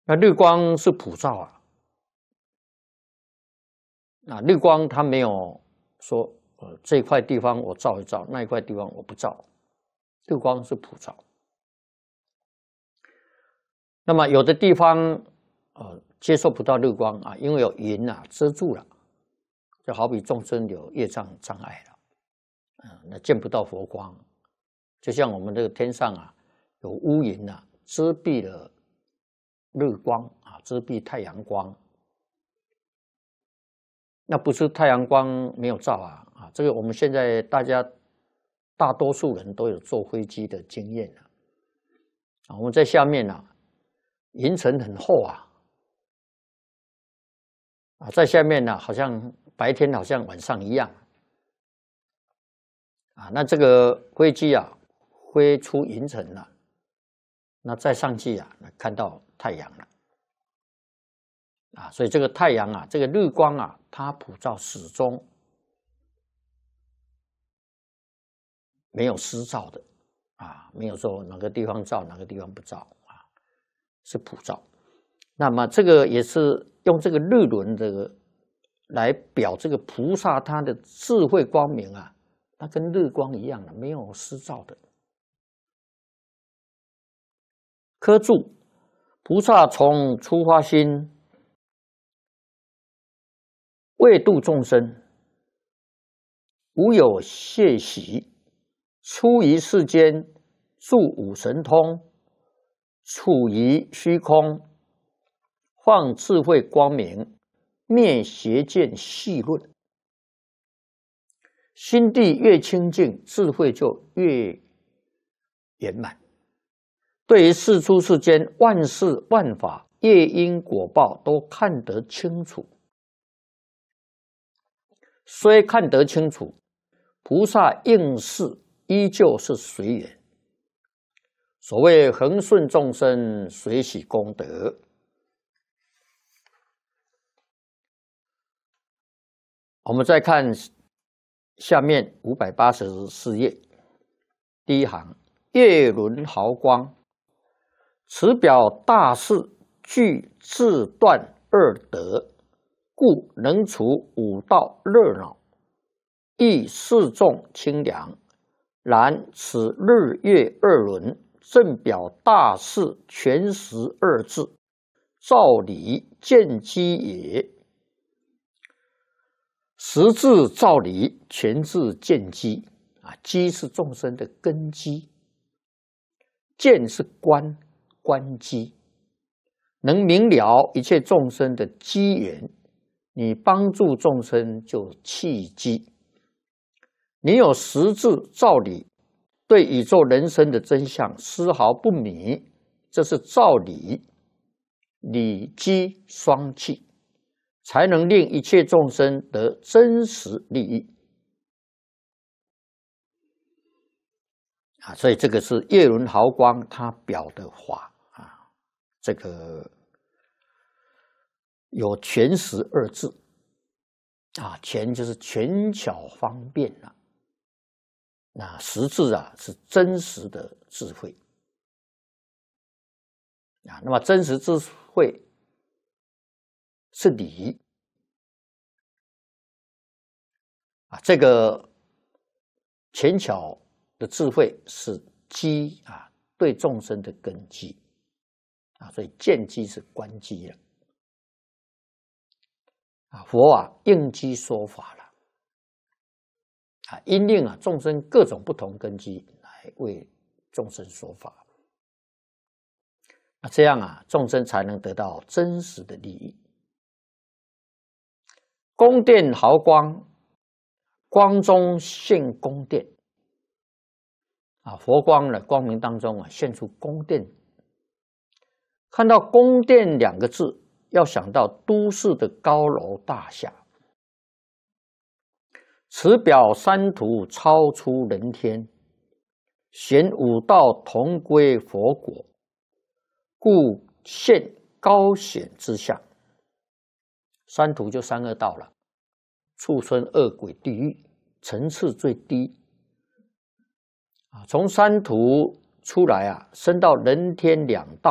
那日光是普照啊，日光它没有说这一块地方我照一照，那一块地方我不照，日光是普照。那么有的地方接受不到日光啊，因为有云遮住了，就好比众生有业障障碍了，那见不到佛光，就像我们这个天上有乌云遮蔽了日光遮蔽太阳光，那不是太阳光没有照这个我们现在大多数人都有坐飞机的经验我们在下面云层很厚在下面好像白天好像晚上一样那这个飞机飞出云层了，那再上去看到太阳了所以这个太阳这个日光它普照始终没有失照的没有说哪个地方照哪个地方不照是普照。那么这个也是用这个日轮来表这个菩萨他的智慧光明它跟日光一样没有失照的。科注：菩萨从初发心，为度众生，无有懈息，出于世间，住五神通，处于虚空，放智慧光明，灭邪见细论。心地越清净，智慧就越圆满。对于世出世间万事万法业因果报都看得清楚。虽看得清楚，菩萨应事依旧是随缘。所谓恒顺众生，随喜功德。我们再看下面584页第一行：月轮毫光，此表大事具自断二德，故能除五道热闹，亦示众清凉。然此日月二轮，正表大事全实二字，照理见机也。实字照理，全字见机机是众生的根基，见是观机，能明了一切众生的机缘，你帮助众生就契机。你有实字照理，对宇宙人生的真相丝毫不迷，这是照理理机双契，才能令一切众生得真实利益所以这个是月轮毫光它表的法这个有全实二字全就是权巧方便那实字是真实的智慧那么真实智慧是理这个权巧的智慧是机对众生的根基所以见机是观机了佛应机说法了因应众生各种不同根基来为众生说法这样众生才能得到真实的利益。宫殿毫光，光中现宫殿佛光的光明当中现出宫殿。看到宫殿两个字，要想到都市的高楼大厦。此表三途超出人天，显五道同归佛果，故现高显之相。三途就三恶道了，畜生、恶鬼、地狱，层次最低从三途出来升到人天两道